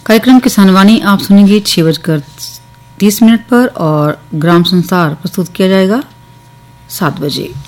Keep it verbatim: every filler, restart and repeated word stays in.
कार्यक्रम किसान वाणी आप सुनेंगे छह बजकर तीस मिनट पर और ग्राम संसार प्रस्तुत किया जाएगा सात बजे।